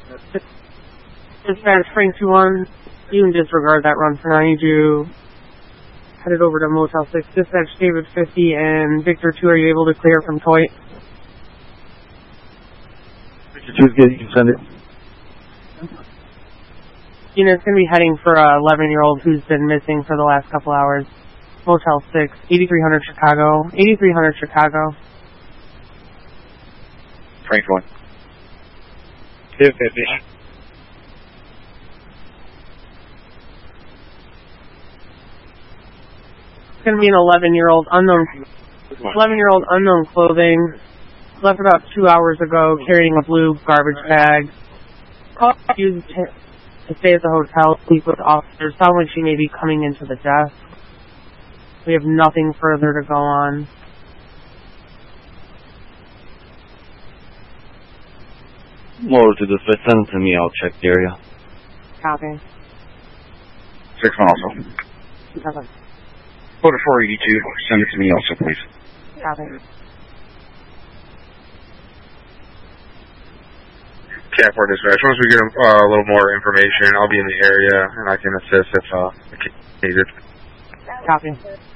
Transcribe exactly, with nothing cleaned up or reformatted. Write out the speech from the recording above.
Dispatch Frank two one, you can disregard that run for now. You do headed over to Motel six. Dispatch David fifty and Victor two, are you able to clear from Toy? Victor two is good, you can send it. Unit's going to be heading for a eleven-year-old who's been missing for the last couple hours. Motel six, eighty-three hundred Chicago. eighty-three hundred Chicago. Frank one. David fifty. It's going to be an eleven-year-old unknown, eleven-year-old unknown clothing. Left about two hours ago, carrying a blue garbage bag. Called you to, to stay at the hotel, speak with officers. Sounds like she may be coming into the desk. We have nothing further to go on. Lower to the fifth, send it to me, I'll check the area. Copy. Six one also. Copy. Order four eighty-two, send it to me also, please. Copy. Capport Dispatch. Once we get uh, a little more information, I'll be in the area and I can assist if uh, needed. Copy.